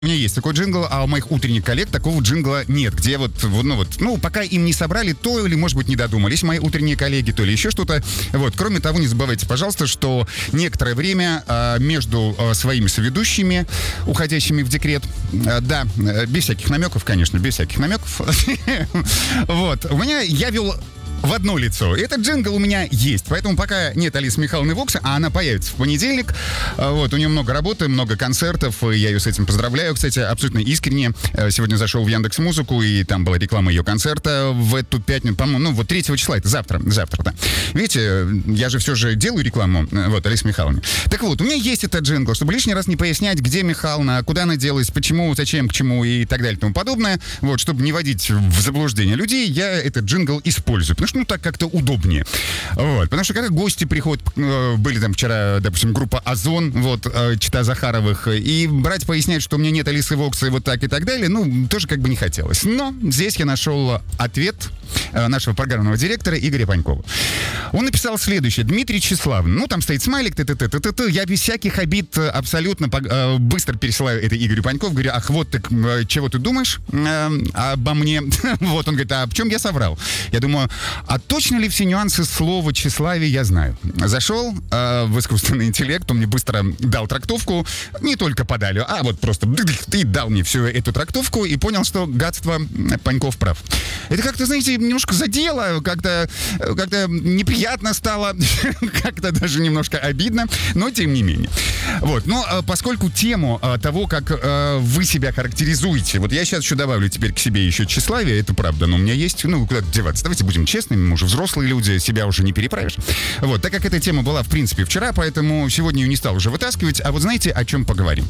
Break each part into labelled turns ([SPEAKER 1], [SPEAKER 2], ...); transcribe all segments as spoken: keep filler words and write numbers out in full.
[SPEAKER 1] У меня есть такой джингл, а у моих утренних коллег такого джингла нет, где вот, ну вот, ну, пока им не собрали, то или, может быть, не додумались мои утренние коллеги, то ли еще что-то. Вот, кроме того, не забывайте, пожалуйста, что некоторое время а, между а, своими соведущими, уходящими в декрет, а, да, без всяких намеков, конечно, без всяких намеков, вот, у меня, я вел... в одно лицо. Этот джингл у меня есть. Поэтому пока нет Алисы Михайловны Вокса, а она появится в понедельник. Вот, у нее много работы, много концертов. И я ее с этим поздравляю. Кстати, абсолютно искренне. Сегодня зашел в Яндекс.Музыку, и там была реклама ее концерта в эту пятницу. По-моему, ну вот третьего числа, это завтра. Завтра, да. Видите, я же все же делаю рекламу. Вот, Алисе Михайловне. Так вот, у меня есть этот джингл, чтобы лишний раз не пояснять, где Михайловна, куда она делась, почему, зачем, к чему и так далее и тому подобное. Вот, чтобы не вводить в заблуждение людей, я этот джингл использую. Потому что, ну, так как-то удобнее. Вот. Потому что когда гости приходят, были там вчера, допустим, группа «Озон», вот, чита Захаровых, и брать, пояснять, что у меня нет Алисы Вокса и вот так и так далее, ну, тоже как бы не хотелось. Но здесь я нашел ответ нашего программного директора Игоря Панькова. Он написал следующее. Дмитрий Тщеславный. Ну, там стоит смайлик, т-т-т-т-т. Я без всяких обид абсолютно быстро пересылаю это Игорю Панькову. Говорю, ах, вот так, чего ты думаешь обо мне? Вот, он говорит, а в чем я соврал? Я думаю, а точно ли все нюансы слова тщеславие я знаю? Зашел э, в искусственный интеллект, он мне быстро дал трактовку, не только по Далю, а вот просто ты дал мне всю эту трактовку и понял, что гадство Паньков прав. Это как-то, знаете, немножко задело, как-то, как-то неприятно стало, как-то даже немножко обидно, но тем не менее. Вот, но поскольку тему того, как вы себя характеризуете, вот я сейчас еще добавлю теперь к себе еще тщеславие, это правда, но у меня есть, ну, куда деваться, давайте будем честными, мы уже взрослые люди, себя уже не переправишь. Вот, так как эта тема была, в принципе, вчера, поэтому сегодня ее не стал уже вытаскивать, а вот знаете, о чем поговорим?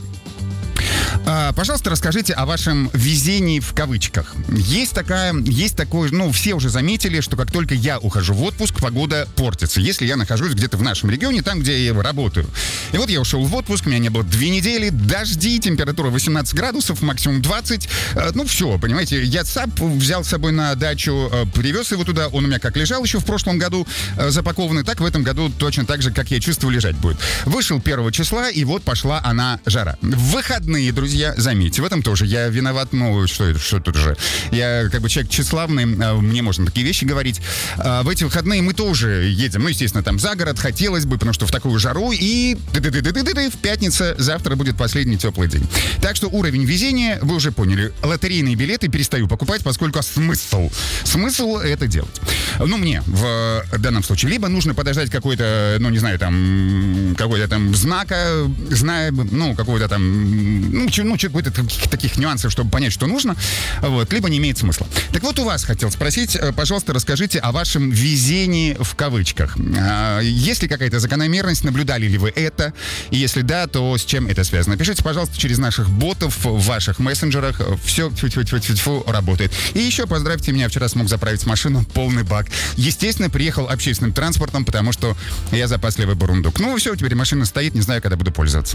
[SPEAKER 1] А, пожалуйста, расскажите о вашем везении в кавычках. Есть такая, есть такое, ну, все уже заметили, что как только я ухожу в отпуск, погода портится. Если я нахожусь где-то в нашем регионе, там, где я работаю. И вот я ушел в отпуск, у меня не было две недели, дожди, температура восемнадцать градусов, максимум двадцать. А, ну, все, понимаете, я САП взял с собой на дачу, привез его туда, он у меня как лежал еще в прошлом году запакованный, так в этом году точно так же, как я чувствую, лежать будет. Вышел первого числа, и вот пошла она жара. В выходные, друзья, заметьте, в этом тоже я виноват, ну, что это, что тут же. Я как бы человек тщеславный, мне можно такие вещи говорить. В эти выходные мы тоже едем, ну, естественно, там за город, хотелось бы, потому что в такую жару, и в пятницу завтра будет последний теплый день. Так что уровень везения, вы уже поняли, лотерейные билеты перестаю покупать, поскольку смысл, смысл это делать. Ну, мне в данном случае либо нужно подождать какой-то, ну, не знаю, там, какой-то там знака, зная, ну, какой-то там, ну, ну, какой-то таких, таких нюансов, чтобы понять, что нужно, вот, либо не имеет смысла. Так вот, у вас хотел спросить, пожалуйста, расскажите о вашем везении в кавычках. Есть ли какая-то закономерность, наблюдали ли вы это? И если да, то с чем это связано? Пишите, пожалуйста, через наших ботов в ваших мессенджерах. Все тьфу-тьфу-тьфу-тьфу работает. И еще поздравьте меня, вчера смог заправить машину, полный бак. Естественно, приехал общественным транспортом, потому что я запасливый бурундук. Ну, все, теперь машина стоит, не знаю, когда буду пользоваться.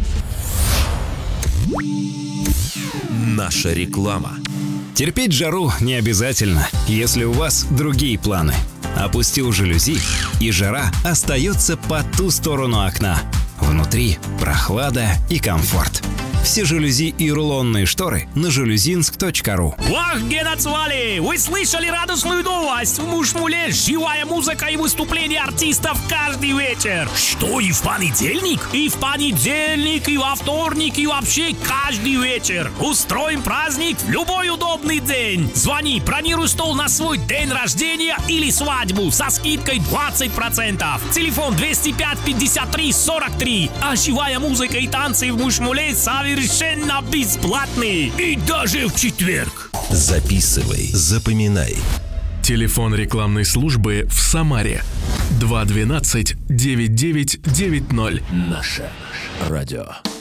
[SPEAKER 2] Наша реклама.
[SPEAKER 3] Терпеть жару не обязательно, если у вас другие планы. Опустил жалюзи, и жара остается по ту сторону окна. Внутри прохлада и комфорт. Все жалюзи и рулонные шторы на жалюзинск точка ру.
[SPEAKER 4] Ах, генацвали! Вы слышали радостную новость? В Мушмуле живая музыка и выступления артистов каждый вечер. Что, и в понедельник? И в понедельник, и во вторник, и вообще каждый вечер. Устроим праздник в любой удобный день. Звони, бронируй стол на свой день рождения или свадьбу со скидкой двадцать процентов. Телефон двести пять пятьдесят три сорок три. А живая музыка и танцы в Мушмуле совершенно совершенно бесплатный. И даже в четверг.
[SPEAKER 2] Записывай, запоминай.
[SPEAKER 5] Телефон рекламной службы в Самаре. два двенадцать девять девять девять ноль.
[SPEAKER 2] Наше радио.